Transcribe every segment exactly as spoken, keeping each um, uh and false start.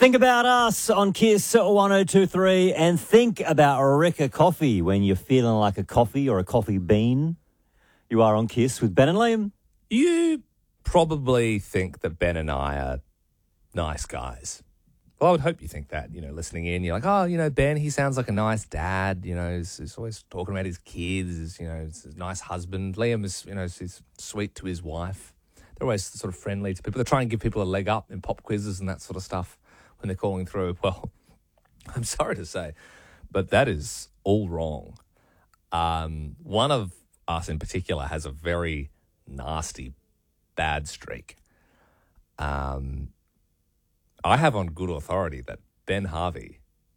Think about us on Kiss one oh two three and think about Reka Coffee when you're feeling like a coffee or a coffee bean. You are on Kiss with Ben and Liam. You probably think that Ben and I are nice guys. Well, I would hope you think that, you know, listening in. You're like, oh, you know, Ben, he sounds like a nice dad. You know, he's, he's always talking about his kids. You know, he's a nice husband. Liam is, you know, he's sweet to his wife. They're always sort of friendly to people. They try and give people a leg up in pop quizzes and that sort of stuff when they're calling through. Well, I'm sorry to say, but that is all wrong. Um, one of us in particular has a very nasty, bad streak. Um, I have on good authority that Ben Harvey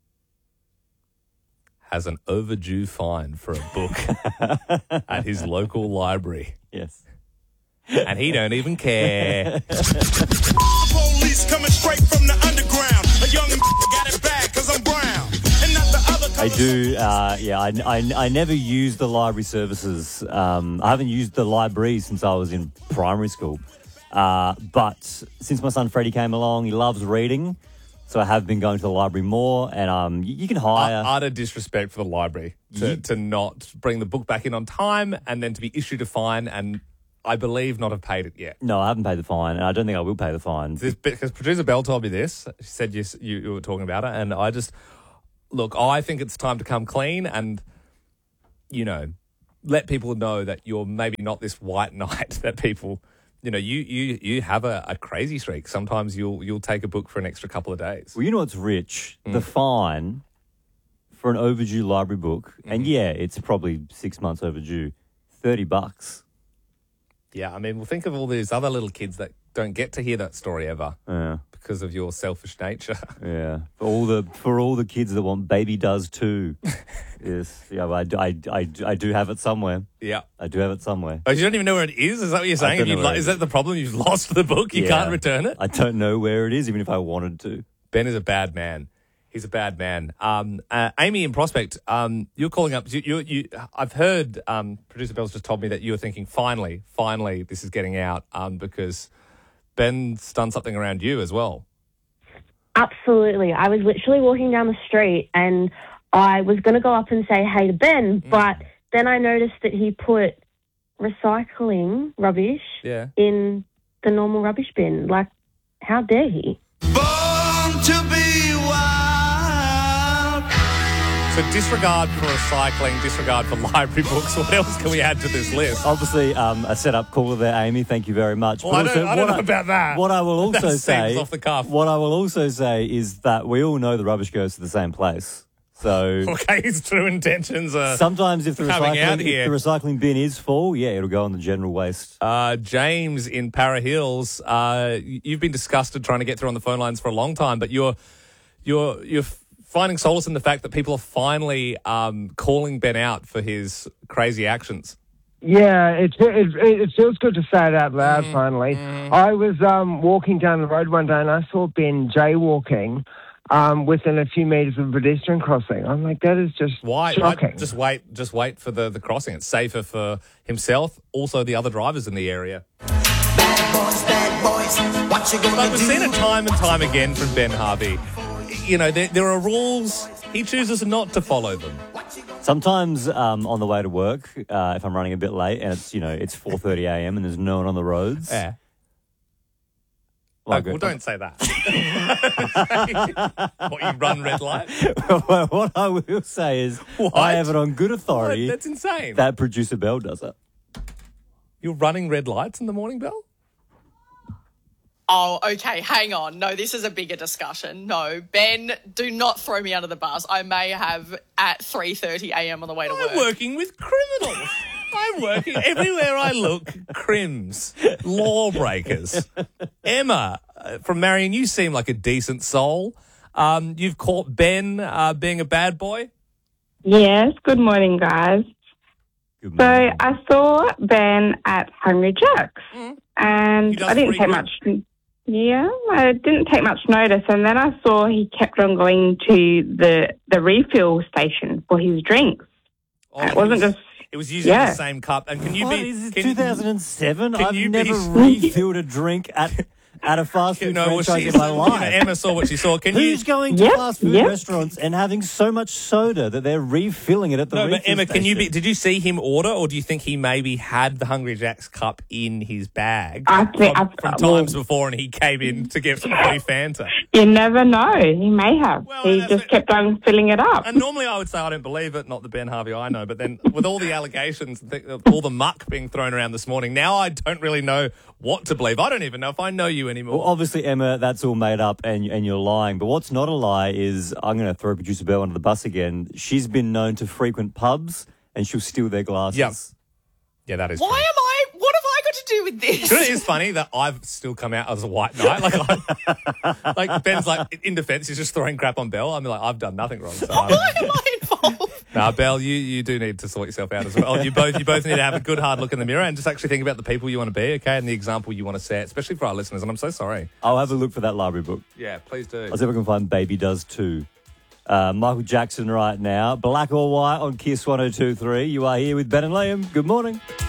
has an overdue fine for a book at his local library. Yes. And he don't even care. Police coming straight from the underground. A young got it bad because I'm brown. And not the other I do, uh, yeah, I, I, I never use the library services. Um, I haven't used the library since I was in primary school. Uh, but since my son Freddie came along, he loves reading. So I have been going to the library more, and um, you, you can hire... Utter disrespect for the library to, You- to not bring the book back in on time and then to be issued a fine and, I believe, not have paid it yet. No, I haven't paid the fine, and I don't think I will pay the fine. This, because producer Belle told me this. She said you, you, you were talking about it, and I just... Look, I think it's time to come clean and, you know, let people know that you're maybe not this white knight that people... You know, you you you have a, a crazy streak. Sometimes you'll you'll take a book for an extra couple of days. Well, you know what's rich? Mm. The fine for an overdue library book, Mm-hmm. and yeah, it's probably six months overdue, thirty bucks. Yeah, I mean, well, think of all these other little kids that don't get to hear that story ever Yeah, because of your selfish nature. yeah. For all the for all the kids that want Baby Does too. Yes, yeah. I, I, I, I do have it somewhere. Yeah. I do have it somewhere. Oh, you don't even know where it is? Is that what you're saying? don't know You've where lo- it is is. that the problem? You've lost the book? You Yeah. can't return it? I don't know where it is, even if I wanted to. Ben is a bad man. He's a bad man. Um, uh, Amy in Prospect, um, you're calling up. You, you, you, I've heard um, producer Bell's just told me that you were thinking, finally, finally, this is getting out um, because Ben's done something around you as well. Absolutely. I was literally walking down the street and I was going to go up and say hey to Ben, Mm. but then I noticed that he put recycling rubbish Yeah. in the normal rubbish bin. Like, how dare he? Born to be wild. So disregard for recycling, disregard for library books. What else can we add to this list? Obviously, um, a set-up caller there, Amy. Thank you very much. Well, I But don't, I don't what know about that. What I will also That seems say, off the cuff. what I will also say is that we all know the rubbish goes to the same place. So Okay, his true intentions are... sometimes if the coming out recycling, here. if the recycling bin is full, yeah, it'll go on the general waste. Uh, James in Para Hills, uh, you've been disgusted trying to get through on the phone lines for a long time, but you're you're you're finding solace in the fact that people are finally um, calling Ben out for his crazy actions. Yeah, it, it it feels good to say it out loud. Finally, I was um, walking down the road one day and I saw Ben jaywalking um, within a few meters of a pedestrian crossing. I'm like, that is just Why? shocking. Why? Just wait. Just wait for the, the crossing. It's safer for himself, also the other drivers in the area. Bad boys, bad boys, what you gonna But we've do? seen it time and time again from Ben Harvey. You know, there, there are rules. He chooses not to follow them. Sometimes um, on the way to work, uh, if I'm running a bit late and it's you know it's four thirty a.m. and there's no one on the roads. Yeah. Well, Oh, well, good. don't say that. What, you run red light? What I will say is, What? I have it on good authority That's insane. that producer Bell does it. You're running red lights in the morning, Bell? Oh, okay, hang on. No, this is a bigger discussion. No, Ben, do not throw me under the bus. I may have at three thirty a.m. on the way to work. I'm working with criminals. I'm working everywhere I look. Crims, lawbreakers. Emma uh, from Marion, you seem like a decent soul. Um, you've caught Ben uh, being a bad boy. Yes, good morning, guys. Good So morning. I saw Ben at Hungry Jack's, He and does I didn't free take grub. much. Yeah, I didn't take much notice, and then I saw he kept on going to the the refill station for his drinks. Oh, It he wasn't was- just It was using yeah. the same cup. And can you What be... is it, can- two thousand seven? can I've you be- never refilled a drink at at a fast food no, well, franchise she's, in my you know, life. Emma saw what she saw. Can Who's you? going to Yep, fast food yep. restaurants and having so much soda that they're refilling it at the No, refill but Emma, can you be? station? Did you see him order, or do you think he maybe had the Hungry Jack's cup in his bag I think- from, I- from well- times before, and he came in to get some free Fanta? You never know. He may have. Well, he that's just it. kept on filling it up. And normally I would say I don't believe it, not the Ben Harvey I know, but then with all the allegations, th- all the muck being thrown around this morning, now I don't really know what to believe. I don't even know if I know you anymore. Well, obviously, Emma, that's all made up and and you're lying. But what's not a lie is, I'm going to throw producer Belle under the bus again. She's been known to frequent pubs and she'll steal their glasses. Yep. Yeah, that is Why true. am I? What have I got to do with this? You know, it is funny that I've still come out as a white knight. Like, I, like Ben's like, in defence, he's just throwing crap on Belle. I'm like, I've done nothing wrong. So I'm- Why am I involved? Now, Belle, you, you do need to sort yourself out as well. You both you both need to have a good hard look in the mirror and just actually think about the people you want to be, okay, and the example you want to set, especially for our listeners. And I'm so sorry. I'll have a look for that library book. Yeah, please do. I'll see if I can find Baby Does Too. Uh, Michael Jackson right now. Black or White on Kiss one oh two point three. You are here with Ben and Liam. Good morning.